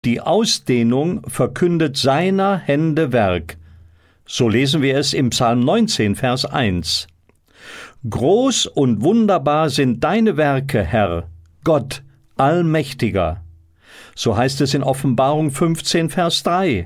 Die Ausdehnung verkündet seiner Hände Werk. So lesen wir es im Psalm 19, Vers 1. Groß und wunderbar sind deine Werke, Herr, Gott, Allmächtiger. So heißt es in Offenbarung 15, Vers 3.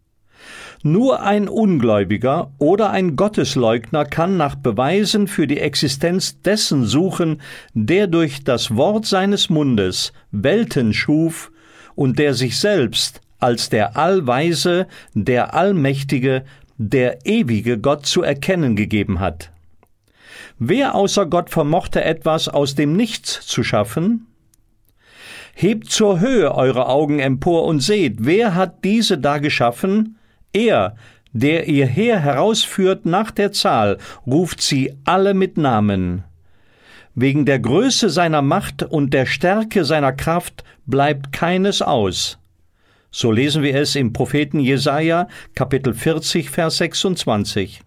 Nur ein Ungläubiger oder ein Gottesleugner kann nach Beweisen für die Existenz dessen suchen, der durch das Wort seines Mundes Welten schuf und der sich selbst als der Allweise, der Allmächtige, der ewige Gott zu erkennen gegeben hat. Wer außer Gott vermochte etwas aus dem Nichts zu schaffen? Hebt zur Höhe eure Augen empor und seht, wer hat diese da geschaffen? Er, der ihr Heer herausführt nach der Zahl, ruft sie alle mit Namen. Wegen der Größe seiner Macht und der Stärke seiner Kraft bleibt keines aus. So lesen wir es im Propheten Jesaja, Kapitel 40, Vers 26.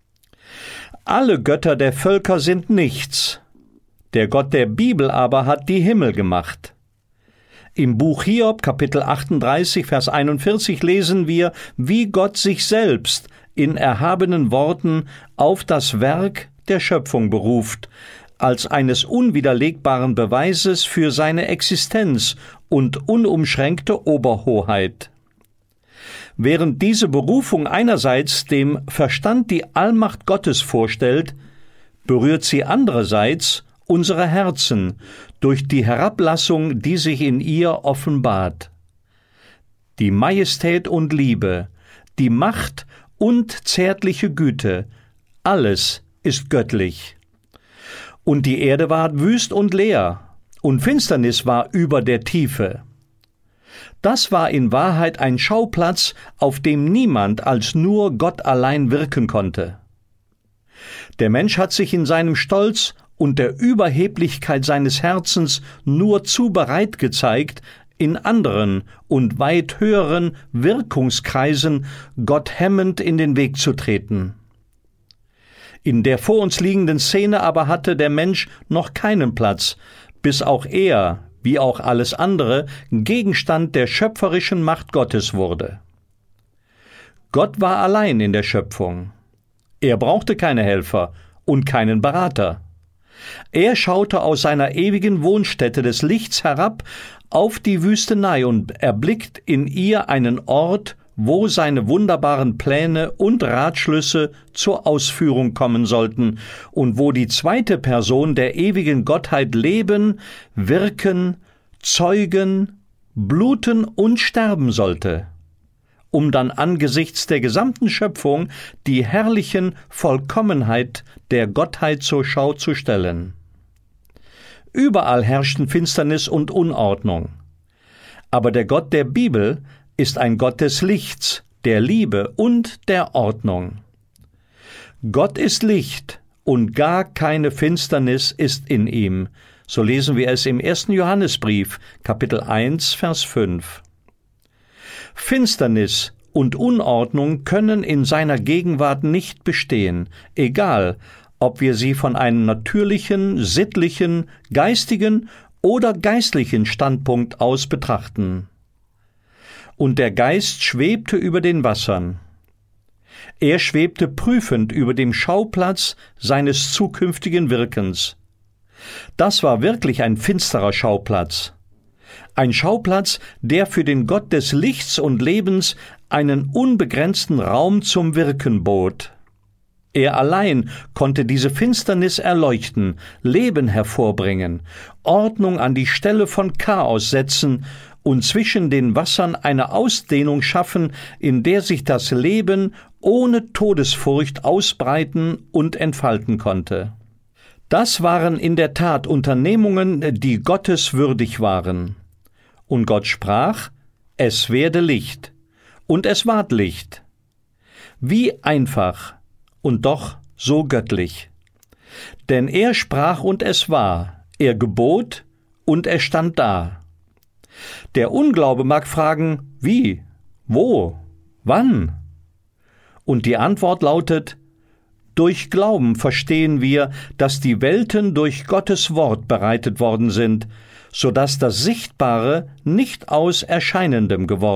Alle Götter der Völker sind nichts. Der Gott der Bibel aber hat die Himmel gemacht. Im Buch Hiob, Kapitel 38, Vers 41 lesen wir, wie Gott sich selbst in erhabenen Worten auf das Werk der Schöpfung beruft, als eines unwiderlegbaren Beweises für seine Existenz und unumschränkte Oberhoheit. Während diese Berufung einerseits dem Verstand die Allmacht Gottes vorstellt, berührt sie andererseits unsere Herzen durch die Herablassung, die sich in ihr offenbart. Die Majestät und Liebe, die Macht und zärtliche Güte, alles ist göttlich. Und die Erde ward wüst und leer, und Finsternis war über der Tiefe. Das war in Wahrheit ein Schauplatz, auf dem niemand als nur Gott allein wirken konnte. Der Mensch hat sich in seinem Stolz und der Überheblichkeit seines Herzens nur zu bereit gezeigt, in anderen und weit höheren Wirkungskreisen Gott hemmend in den Weg zu treten. In der vor uns liegenden Szene aber hatte der Mensch noch keinen Platz, bis auch er, wie auch alles andere, Gegenstand der schöpferischen Macht Gottes wurde. Gott war allein in der Schöpfung. Er brauchte keine Helfer und keinen Berater. Er schaute aus seiner ewigen Wohnstätte des Lichts herab auf die Wüstenei und erblickt in ihr einen Ort, wo seine wunderbaren Pläne und Ratschlüsse zur Ausführung kommen sollten und wo die zweite Person der ewigen Gottheit leben, wirken, zeugen, bluten und sterben sollte, um dann angesichts der gesamten Schöpfung die herrlichen Vollkommenheit der Gottheit zur Schau zu stellen. Überall herrschten Finsternis und Unordnung. Aber der Gott der Bibel ist ein Gott des Lichts, der Liebe und der Ordnung. Gott ist Licht und gar keine Finsternis ist in ihm. So lesen wir es im 1. Johannesbrief, Kapitel 1, Vers 5. Finsternis und Unordnung können in seiner Gegenwart nicht bestehen, egal, ob wir sie von einem natürlichen, sittlichen, geistigen oder geistlichen Standpunkt aus betrachten. Und der Geist schwebte über den Wassern. Er schwebte prüfend über dem Schauplatz seines zukünftigen Wirkens. Das war wirklich ein finsterer Schauplatz. Ein Schauplatz, der für den Gott des Lichts und Lebens einen unbegrenzten Raum zum Wirken bot. Er allein konnte diese Finsternis erleuchten, Leben hervorbringen, Ordnung an die Stelle von Chaos setzen und zwischen den Wassern eine Ausdehnung schaffen, in der sich das Leben ohne Todesfurcht ausbreiten und entfalten konnte. Das waren in der Tat Unternehmungen, die gotteswürdig waren. Und Gott sprach, es werde Licht, und es ward Licht. Wie einfach und doch so göttlich. Denn er sprach und es war, er gebot und es stand da. Der Unglaube mag fragen, wie, wo, wann? Und die Antwort lautet, durch Glauben verstehen wir, dass die Welten durch Gottes Wort bereitet worden sind, so dass das Sichtbare nicht aus Erscheinendem geworden